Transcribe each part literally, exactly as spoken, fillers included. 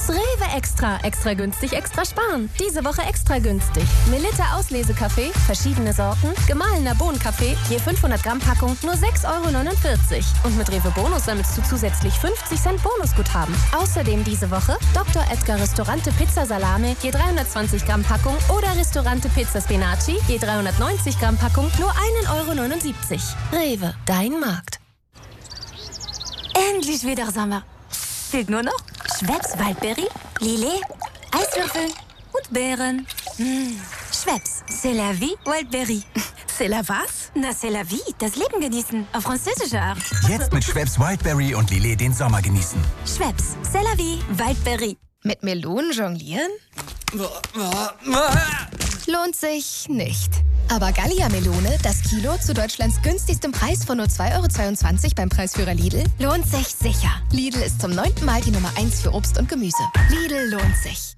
Das Rewe Extra. Extra günstig, extra sparen. Diese Woche extra günstig. Melitta Auslesekaffee, verschiedene Sorten, gemahlener Bohnenkaffee, je fünfhundert Gramm Packung, nur sechs Euro neunundvierzig. Und mit Rewe Bonus sammelst du zusätzlich fünfzig Cent Bonusguthaben. Außerdem diese Woche Doktor Edgar Ristorante Pizza Salame, je dreihundertzwanzig Gramm Packung oder Ristorante Pizza Spinaci, je dreihundertneunzig Gramm Packung, nur ein Euro neunundsiebzig. Rewe, dein Markt. Endlich wieder Sommer. Fehlt nur noch Schweppes Waldbeere, Lillet, Eiswürfel und Beeren. Mmh. Schweppes, c'est la vie, Waldbeere. C'est la was? Na, c'est la vie, das Leben genießen, auf französische Art. Jetzt mit Schweppes Wildberry und Lillet den Sommer genießen. Schweppes, c'est la vie, Waldbeere. Mit Melonen jonglieren? Lohnt sich nicht. Aber Gallia-Melone, das Kilo zu Deutschlands günstigstem Preis von nur zwei Euro zweiundzwanzig beim Preisführer Lidl, lohnt sich sicher. Lidl ist zum neunten Mal die Nummer eins für Obst und Gemüse. Lidl lohnt sich.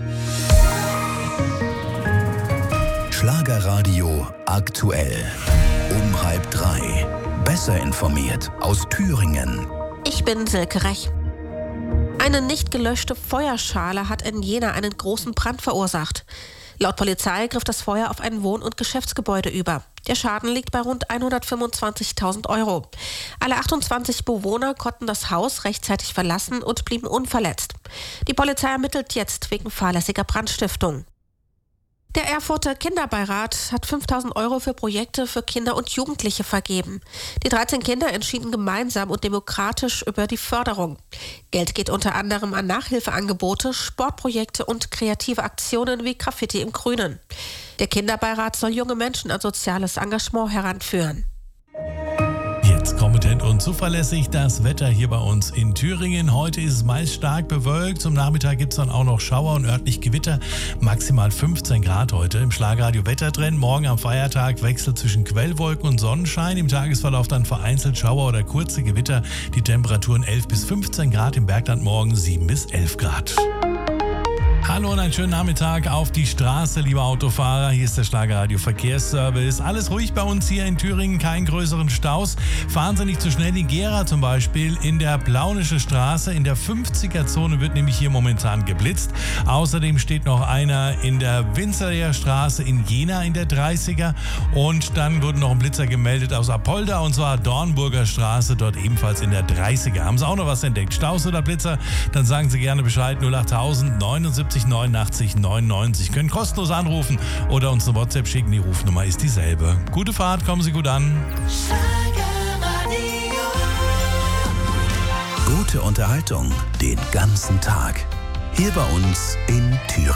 Schlagerradio aktuell. Um halb drei. Besser informiert aus Thüringen. Ich bin Silke Rech. Eine nicht gelöschte Feuerschale hat in Jena einen großen Brand verursacht. Laut Polizei griff das Feuer auf ein Wohn- und Geschäftsgebäude über. Der Schaden liegt bei rund hundertfünfundzwanzigtausend Euro. Alle achtundzwanzig Bewohner konnten das Haus rechtzeitig verlassen und blieben unverletzt. Die Polizei ermittelt jetzt wegen fahrlässiger Brandstiftung. Der Erfurter Kinderbeirat hat fünftausend Euro für Projekte für Kinder und Jugendliche vergeben. Die dreizehn Kinder entschieden gemeinsam und demokratisch über die Förderung. Geld geht unter anderem an Nachhilfeangebote, Sportprojekte und kreative Aktionen wie Graffiti im Grünen. Der Kinderbeirat soll junge Menschen an soziales Engagement heranführen. Jetzt kompetent und zuverlässig das Wetter hier bei uns in Thüringen. Heute ist es meist stark bewölkt. Zum Nachmittag gibt es dann auch noch Schauer und örtlich Gewitter. Maximal fünfzehn Grad heute im Schlagradio Wettertrend. Morgen am Feiertag Wechsel zwischen Quellwolken und Sonnenschein. Im Tagesverlauf dann vereinzelt Schauer oder kurze Gewitter. Die Temperaturen elf bis fünfzehn Grad, im Bergland morgen sieben bis elf Grad. Hallo und einen schönen Nachmittag auf die Straße, liebe Autofahrer. Hier ist der Schlagerradio Verkehrsservice. Alles ruhig bei uns hier in Thüringen, keinen größeren Staus. Fahren Sie nicht zu schnell. In Gera zum Beispiel in der Plaunische Straße, in der fünfziger-Zone wird nämlich hier momentan geblitzt. Außerdem steht noch einer in der Winzerleer Straße in Jena in der dreißiger. Und dann wurde noch ein Blitzer gemeldet aus Apolda, und zwar Dornburger Straße, dort ebenfalls in der dreißiger. Haben Sie auch noch was entdeckt? Staus oder Blitzer? Dann sagen Sie gerne Bescheid. null achttausend neunundsiebzig neunundachtzig neunundneunzig. Können kostenlos anrufen oder uns eine WhatsApp schicken. Die Rufnummer ist dieselbe. Gute Fahrt, kommen Sie gut an. Gute Unterhaltung den ganzen Tag. Hier bei uns in Thüringen.